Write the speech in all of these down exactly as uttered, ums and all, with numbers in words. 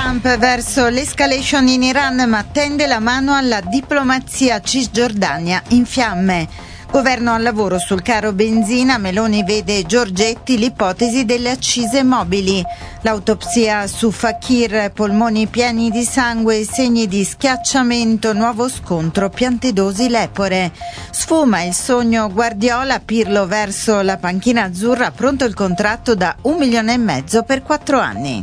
Trump verso l'escalation in Iran, ma tende la mano alla diplomazia. Cisgiordania in fiamme. Governo al lavoro sul caro benzina, Meloni vede Giorgetti l'ipotesi delle accise mobili. L'autopsia su Fakir, polmoni pieni di sangue, segni di schiacciamento, nuovo scontro, piantedosi lepore. Sfuma il sogno Guardiola, Pirlo verso la panchina azzurra, pronto il contratto da un milione e mezzo per quattro anni.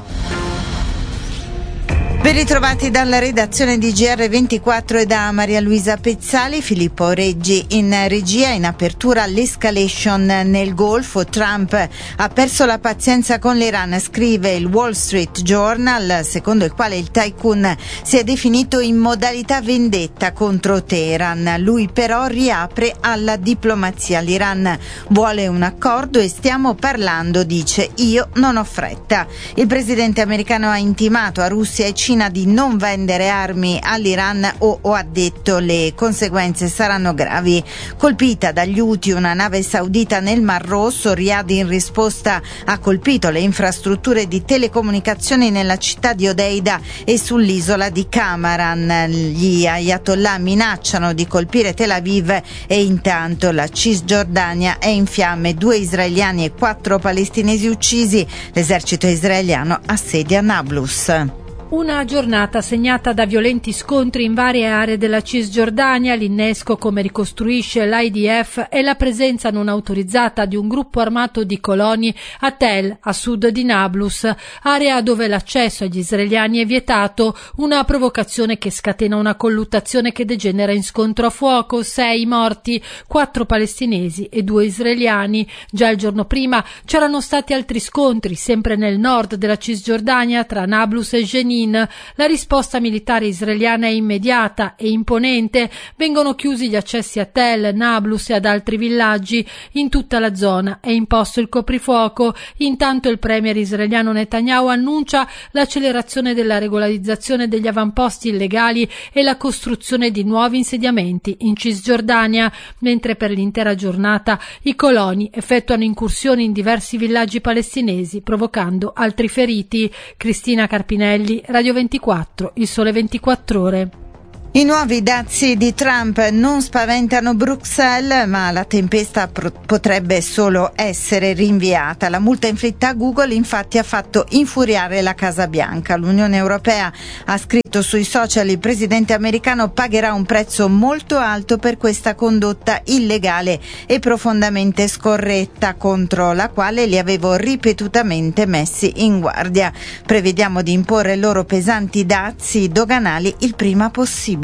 Ben ritrovati dalla redazione di G R ventiquattro e da Maria Luisa Pezzali. Filippo Reggi in regia. In apertura l'escalation nel Golfo. Trump ha perso la pazienza con l'Iran, scrive il Wall Street Journal, secondo il quale il tycoon si è definito in modalità vendetta contro Teheran. Lui però riapre alla diplomazia. L'Iran vuole un accordo e stiamo parlando, dice, io non ho fretta. Il presidente americano ha intimato a Russia e Cina di non vendere armi all'Iran o, o ha detto le conseguenze saranno gravi. Colpita dagli Houthi una nave saudita nel Mar Rosso, Riyadh in risposta ha colpito le infrastrutture di telecomunicazioni nella città di Odeida e sull'isola di Kamaran. Gli ayatollah minacciano di colpire Tel Aviv e intanto la Cisgiordania è in fiamme. Due israeliani e quattro palestinesi uccisi. L'esercito israeliano assedia Nablus. Una giornata segnata da violenti scontri in varie aree della Cisgiordania, l'innesco, come ricostruisce l'I D F, e la presenza non autorizzata di un gruppo armato di coloni a Tel, a sud di Nablus, area dove l'accesso agli israeliani è vietato, una provocazione che scatena una colluttazione che degenera in scontro a fuoco, sei morti, quattro palestinesi e due israeliani. Già il giorno prima c'erano stati altri scontri, sempre nel nord della Cisgiordania, tra Nablus e Jenin. La risposta militare israeliana è immediata e imponente. Vengono chiusi gli accessi a Tel, Nablus e ad altri villaggi. In tutta la zona è imposto il coprifuoco. Intanto il premier israeliano Netanyahu annuncia l'accelerazione della regolarizzazione degli avamposti illegali e la costruzione di nuovi insediamenti in Cisgiordania, mentre per l'intera giornata i coloni effettuano incursioni in diversi villaggi palestinesi, provocando altri feriti. Cristina Carpinelli, Radio ventiquattro, Il Sole ventiquattro Ore. I nuovi dazi di Trump non spaventano Bruxelles, ma la tempesta pro- potrebbe solo essere rinviata. La multa inflitta a Google infatti ha fatto infuriare la Casa Bianca. L'Unione Europea ha scritto sui social: il presidente americano pagherà un prezzo molto alto per questa condotta illegale e profondamente scorretta, contro la quale li avevo ripetutamente messi in guardia. Prevediamo di imporre loro pesanti dazi doganali il prima possibile.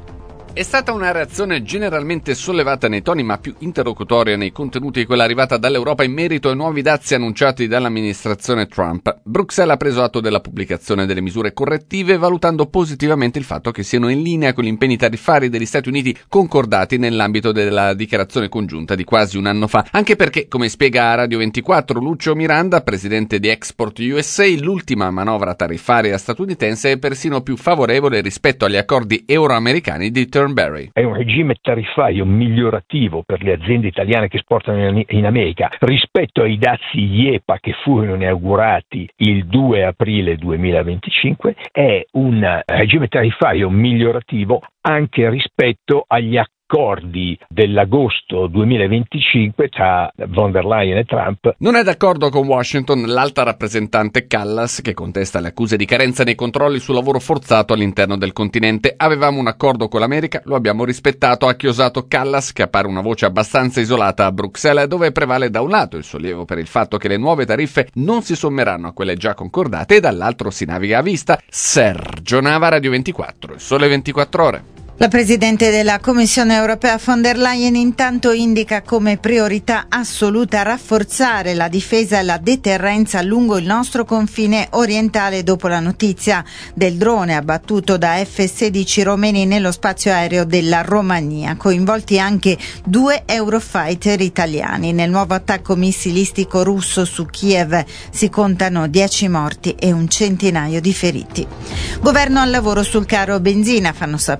È stata una reazione generalmente sollevata nei toni ma più interlocutoria nei contenuti quella arrivata dall'Europa in merito ai nuovi dazi annunciati dall'amministrazione Trump. Bruxelles ha preso atto della pubblicazione delle misure correttive, valutando positivamente il fatto che siano in linea con gli impegni tariffari degli Stati Uniti concordati nell'ambito della dichiarazione congiunta di quasi un anno fa. Anche perché, come spiega a Radio ventiquattro Lucio Miranda, presidente di Export U S A, l'ultima manovra tariffaria statunitense è persino più favorevole rispetto agli accordi euroamericani di È un regime tariffario migliorativo per le aziende italiane che esportano in America rispetto ai dazi I E P A che furono inaugurati il due aprile duemilaventicinque. È un regime tariffario migliorativo anche rispetto agli accordi accordi dell'agosto duemilaventicinque tra von der Leyen e Trump. Non è d'accordo con Washington l'alta rappresentante Callas, che contesta le accuse di carenza nei controlli sul lavoro forzato all'interno del continente. Avevamo un accordo con l'America, lo abbiamo rispettato, ha chiosato Callas, che appare una voce abbastanza isolata a Bruxelles, dove prevale da un lato il sollievo per il fatto che le nuove tariffe non si sommeranno a quelle già concordate e dall'altro si naviga a vista. Sergio Nava, Radio ventiquattro, Il Sole ventiquattro Ore. La Presidente della Commissione Europea von der Leyen intanto indica come priorità assoluta rafforzare la difesa e la deterrenza lungo il nostro confine orientale dopo la notizia del drone abbattuto da F sedici romeni nello spazio aereo della Romania, coinvolti anche due Eurofighter italiani. Nel nuovo attacco missilistico russo su Kiev si contano dieci morti e un centinaio di feriti. Governo al lavoro sul caro benzina, fanno sapere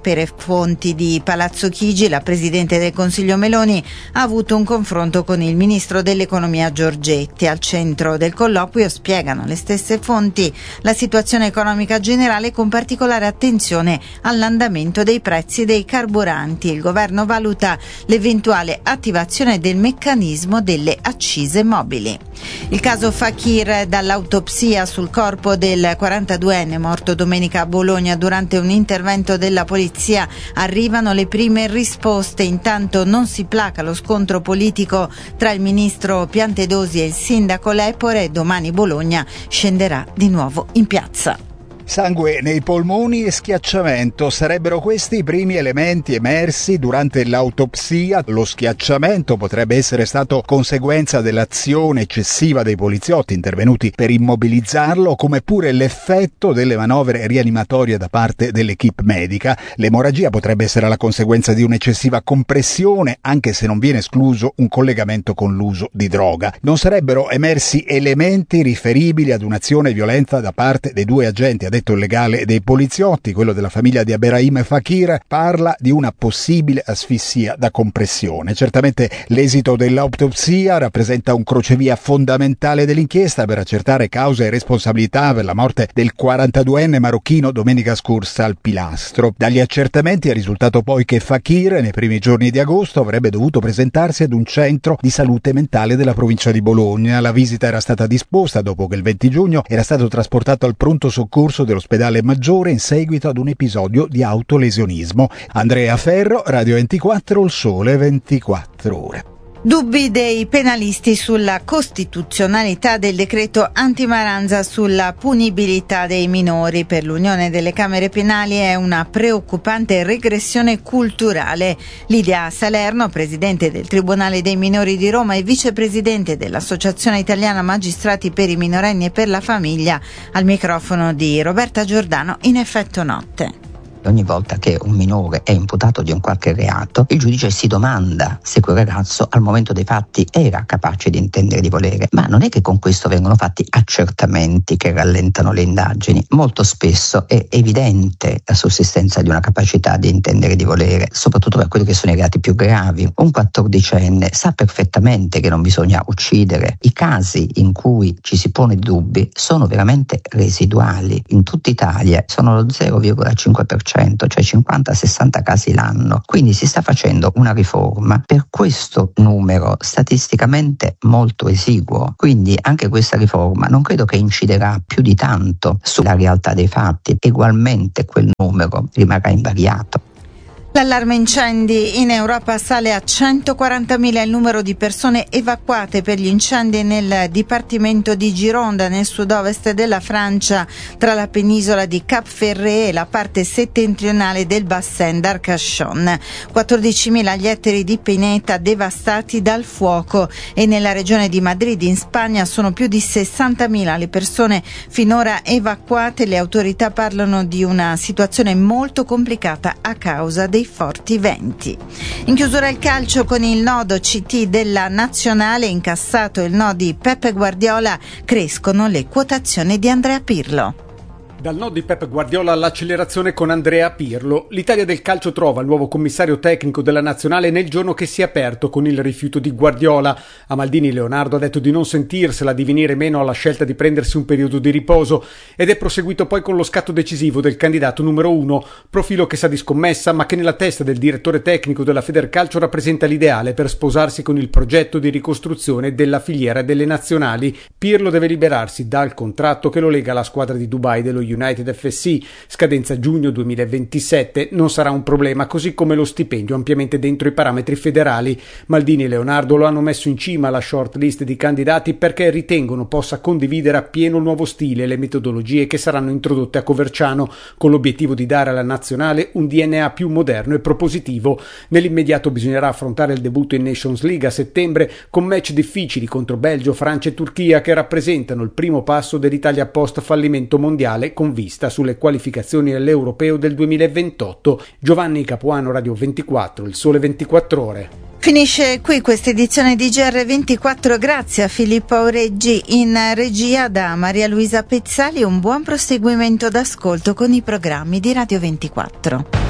fonti di Palazzo Chigi, la Presidente del Consiglio Meloni ha avuto un confronto con il Ministro dell'Economia Giorgetti. Al centro del colloquio, spiegano le stesse fonti, la situazione economica generale con particolare attenzione all'andamento dei prezzi dei carburanti. Il governo valuta l'eventuale attivazione del meccanismo delle accise mobili. Il caso Fakir, dall'autopsia sul corpo del quarantaduenne morto domenica a Bologna durante un intervento della polizia arrivano le prime risposte. Intanto non si placa lo scontro politico tra il ministro Piantedosi e il sindaco Lepore. Domani Bologna scenderà di nuovo in piazza. Sangue nei polmoni e schiacciamento sarebbero questi i primi elementi emersi durante l'autopsia. Lo schiacciamento potrebbe essere stato conseguenza dell'azione eccessiva dei poliziotti intervenuti per immobilizzarlo, come pure l'effetto delle manovre rianimatorie da parte dell'equipe medica. L'emorragia potrebbe essere la conseguenza di un'eccessiva compressione, anche se non viene escluso un collegamento con l'uso di droga. Non sarebbero emersi elementi riferibili ad un'azione violenta da parte dei due agenti, ha detto il legale dei poliziotti. Quello della famiglia di Abderrahim Fakir parla di una possibile asfissia da compressione. Certamente l'esito dell'autopsia rappresenta un crocevia fondamentale dell'inchiesta per accertare causa e responsabilità per la morte del quarantaduenne marocchino domenica scorsa al Pilastro. Dagli accertamenti è risultato poi che Fakir nei primi giorni di agosto avrebbe dovuto presentarsi ad un centro di salute mentale della provincia di Bologna. La visita era stata disposta dopo che il venti giugno era stato trasportato al pronto soccorso dell'ospedale Maggiore in seguito ad un episodio di autolesionismo. Andrea Ferro, Radio ventiquattro, Il Sole ventiquattro Ore. Dubbi dei penalisti sulla costituzionalità del decreto antimaranza sulla punibilità dei minori. Per l'Unione delle Camere Penali è una preoccupante regressione culturale. Lidia Salerno, presidente del Tribunale dei Minori di Roma e vicepresidente dell'Associazione Italiana Magistrati per i Minorenni e per la Famiglia, al microfono di Roberta Giordano in Effetto Notte. Ogni volta che un minore è imputato di un qualche reato, il giudice si domanda se quel ragazzo al momento dei fatti era capace di intendere di volere, ma non è che con questo vengono fatti accertamenti che rallentano le indagini. Molto spesso è evidente la sussistenza di una capacità di intendere di volere, soprattutto per quelli che sono i reati più gravi. Un quattordicenne sa perfettamente che non bisogna uccidere. I casi in cui ci si pone dubbi sono veramente residuali. In tutta Italia sono lo zero virgola cinque per cento, cioè cinquanta sessanta casi l'anno. Quindi si sta facendo una riforma per questo numero statisticamente molto esiguo. Quindi anche questa riforma non credo che inciderà più di tanto sulla realtà dei fatti. Egualmente quel numero rimarrà invariato. L'allarme incendi in Europa sale a centoquarantamila il numero di persone evacuate per gli incendi nel dipartimento di Gironde, nel sud-ovest della Francia, tra la penisola di Cap Ferret e la parte settentrionale del Bassin d'Arcachon. quattordicimila gli ettari di pineta devastati dal fuoco e nella regione di Madrid, in Spagna, sono più di sessantamila le persone finora evacuate. Le autorità parlano di una situazione molto complicata a causa dei forti venti. In chiusura il calcio con il nodo C T della Nazionale, incassato il no di Peppe Guardiola, crescono le quotazioni di Andrea Pirlo. Dal no di Pep Guardiola all'accelerazione con Andrea Pirlo, l'Italia del calcio trova il nuovo commissario tecnico della Nazionale nel giorno che si è aperto con il rifiuto di Guardiola. A Maldini Leonardo ha detto di non sentirsela di venire meno alla scelta di prendersi un periodo di riposo ed è proseguito poi con lo scatto decisivo del candidato numero uno, profilo che sa di scommessa ma che nella testa del direttore tecnico della Federcalcio rappresenta l'ideale per sposarsi con il progetto di ricostruzione della filiera delle nazionali. Pirlo deve liberarsi dal contratto che lo lega alla squadra di Dubai dello United F C, scadenza giugno duemilaventisette. Non sarà un problema, così come lo stipendio ampiamente dentro i parametri federali. Maldini e Leonardo lo hanno messo in cima alla short list di candidati perché ritengono possa condividere appieno il nuovo stile e le metodologie che saranno introdotte a Coverciano, con l'obiettivo di dare alla nazionale un D N A più moderno e propositivo. Nell'immediato bisognerà affrontare il debutto in Nations League a settembre, con match difficili contro Belgio, Francia e Turchia che rappresentano il primo passo dell'Italia post fallimento mondiale con vista sulle qualificazioni all'Europeo del duemilaventotto. Giovanni Capuano, Radio ventiquattro, Il Sole ventiquattro Ore. Finisce qui questa edizione di G R ventiquattro, grazie a Filippo Aureggi in regia, da Maria Luisa Pezzali. Un buon proseguimento d'ascolto con i programmi di Radio ventiquattro.